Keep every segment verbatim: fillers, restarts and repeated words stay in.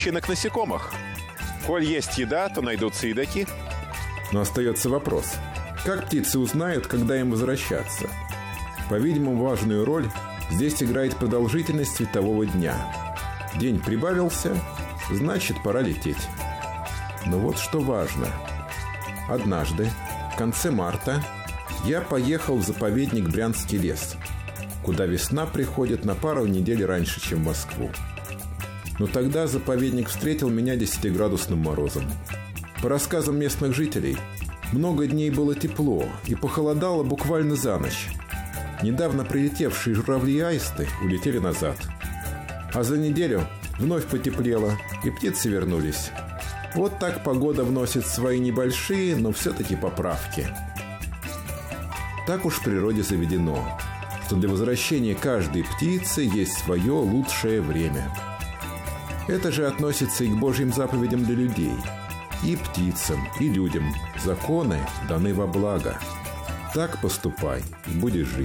личинок насекомых. Коль есть еда, то найдутся едоки. Но остается вопрос. Как птицы узнают, когда им возвращаться? По-видимому, важную роль здесь играет продолжительность светового дня. День прибавился, значит, пора лететь. Но вот что важно. Однажды, в конце марта, я поехал в заповедник Брянский лес, куда весна приходит на пару недель раньше, чем в Москву. Но тогда заповедник встретил меня десятиградусным морозом. По рассказам местных жителей, много дней было тепло и похолодало буквально за ночь. Недавно прилетевшие журавли-аисты улетели назад. А за неделю вновь потеплело, и птицы вернулись. Вот так погода вносит свои небольшие, но все-таки поправки. Так уж в природе заведено, что для возвращения каждой птицы есть свое лучшее время. Это же относится и к Божьим заповедям для людей. И птицам, и людям законы даны во благо. Так поступай, и будешь жить.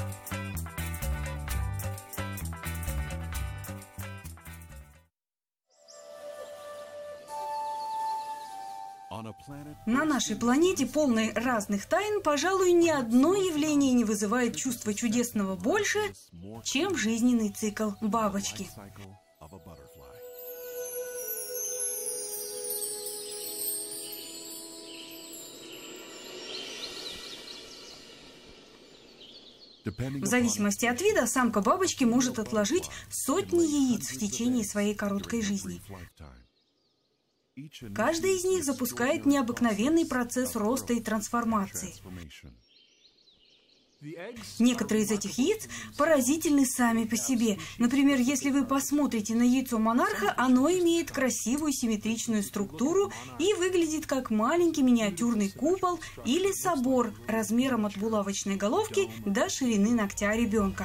На нашей планете, полной разных тайн, пожалуй, ни одно явление не вызывает чувство чудесного больше, чем жизненный цикл бабочки. В зависимости от вида, самка бабочки может отложить сотни яиц в течение своей короткой жизни. Каждая из них запускает необыкновенный процесс роста и трансформации. Некоторые из этих яиц поразительны сами по себе. Например, если вы посмотрите на яйцо монарха, оно имеет красивую симметричную структуру и выглядит как маленький миниатюрный купол или собор размером от булавочной головки до ширины ногтя ребенка.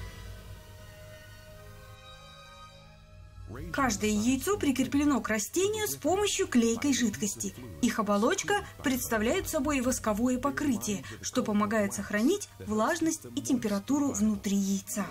Каждое яйцо прикреплено к растению с помощью клейкой жидкости. Их оболочка представляет собой восковое покрытие, что помогает сохранить влажность и температуру внутри яйца.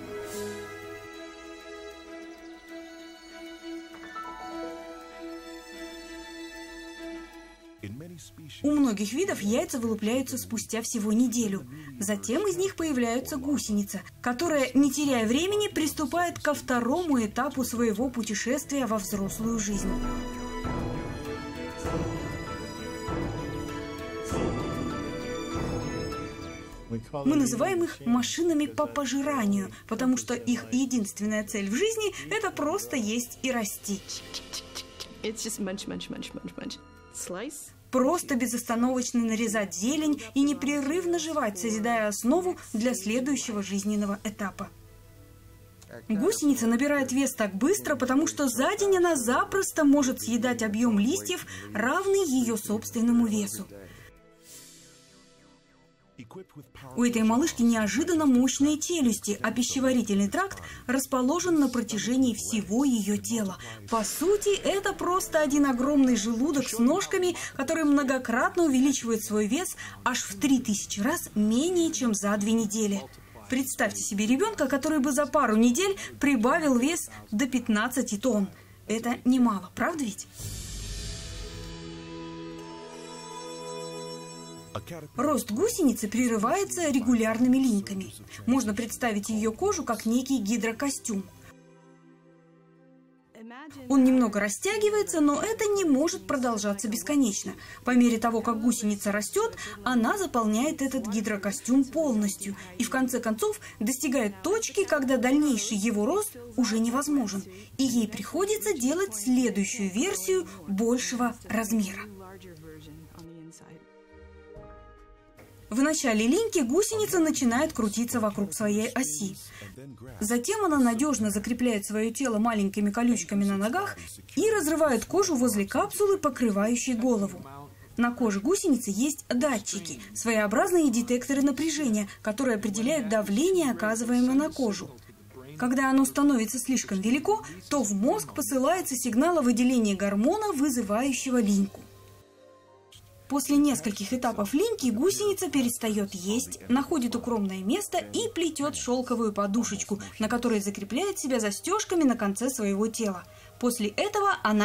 У многих видов яйца вылупляются спустя всего неделю. Затем из них появляется гусеница, которая, не теряя времени, приступает ко второму этапу своего путешествия во взрослую жизнь. Мы называем их машинами по пожиранию, потому что их единственная цель в жизни – это просто есть и расти. Просто безостановочно нарезать зелень и непрерывно жевать, созидая основу для следующего жизненного этапа. Гусеница набирает вес так быстро, потому что за день она запросто может съедать объем листьев, равный ее собственному весу. У этой малышки неожиданно мощные челюсти, а пищеварительный тракт расположен на протяжении всего ее тела. По сути, это просто один огромный желудок с ножками, который многократно увеличивает свой вес аж в три тысячи раз менее, чем за две недели. Представьте себе ребенка, который бы за пару недель прибавил вес до пятнадцати тонн. Это немало, правда ведь? Рост гусеницы прерывается регулярными линьками. Можно представить ее кожу как некий гидрокостюм. Он немного растягивается, но это не может продолжаться бесконечно. По мере того, как гусеница растет, она заполняет этот гидрокостюм полностью и в конце концов достигает точки, когда дальнейший его рост уже невозможен, и ей приходится делать следующую версию большего размера. В начале линьки гусеница начинает крутиться вокруг своей оси. Затем она надежно закрепляет свое тело маленькими колючками на ногах и разрывает кожу возле капсулы, покрывающей голову. На коже гусеницы есть датчики, своеобразные детекторы напряжения, которые определяют давление, оказываемое на кожу. Когда оно становится слишком велико, то в мозг посылается сигнал о выделении гормона, вызывающего линьку. После нескольких этапов линьки гусеница перестает есть, находит укромное место и плетет шелковую подушечку, на которой закрепляет себя застежками на конце своего тела. После этого она